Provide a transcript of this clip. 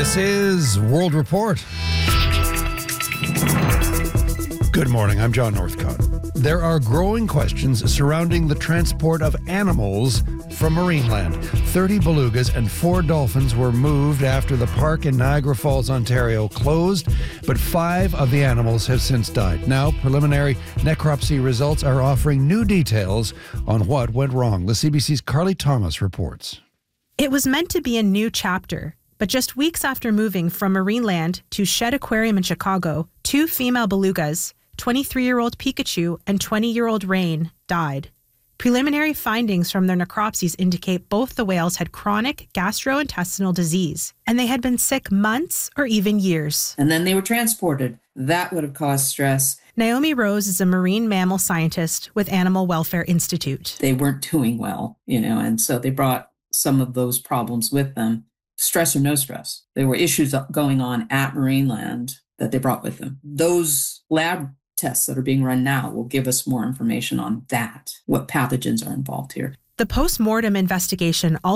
This is World Report. Good morning, I'm John Northcott. There are growing questions surrounding the transport of animals from Marineland. 30 belugas and 4 dolphins were moved after the park in Niagara Falls, Ontario closed, but 5 of the animals have since died. Now, preliminary necropsy results are offering new details on what went wrong. The CBC's Carly Thomas reports. It was meant to be a new chapter, but just weeks after moving from Marineland to Shedd Aquarium in Chicago, 2 female belugas, 23-year-old Pikachu and 20-year-old Rain, died. Preliminary findings from their necropsies indicate both the whales had chronic gastrointestinal disease, and they had been sick months or even years. And then they were transported. That would have caused stress. Naomi Rose is a marine mammal scientist with Animal Welfare Institute. They weren't doing well, and so they brought some of those problems with them. Stress or no stress. There were issues going on at Marineland that they brought with them. Those lab tests that are being run now will give us more information on that, what pathogens are involved here. The post-mortem investigation